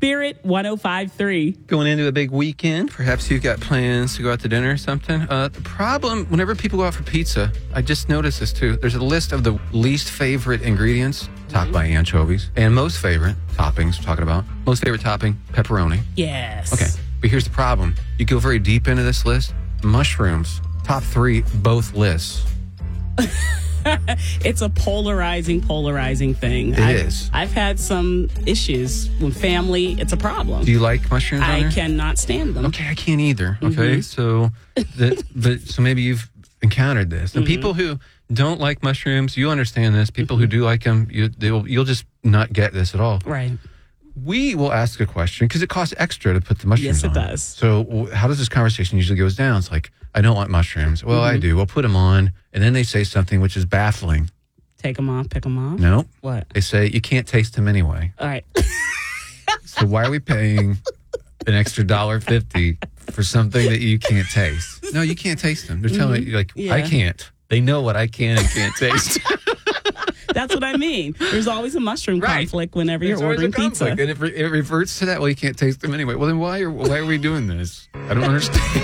Spirit 105.3. Going into a big weekend, perhaps you've got plans to go out to dinner or something. The problem, whenever people go out for pizza, I just noticed this too. There's a list of the least favorite ingredients, topped by anchovies, and most favorite toppings, we're talking about. Most favorite topping, pepperoni. Yes. Okay, but here's the problem. You go very deep into this list, mushrooms, top 3, both lists. It's a polarizing thing. It is. I've had some issues with family. It's a problem. Do you like mushrooms on I there? cannot stand them. Okay, I can't either. Okay, so maybe you've encountered this. And people who don't like mushrooms, you understand this. People who do like them, you'll just not get this at all. Right. We will ask a question because it costs extra to put the mushrooms Yes, it on. does. So how does this conversation usually goes down? It's like, I don't want mushrooms. Well, I do. We'll put them on. And then they say something which is baffling. Take them off, pick them off. No. What? They say, you can't taste them anyway. All right. So why are we paying an extra $1.50 for something that you can't taste? No, you can't taste them. They're telling you, like, Yeah. I can't. They know what I can and can't taste. That's what I mean. There's always a mushroom Right. conflict whenever There's you're always a ordering pizza. conflict, and it reverts to that. Well, you can't taste them anyway. Well, then why are we doing this? I don't understand.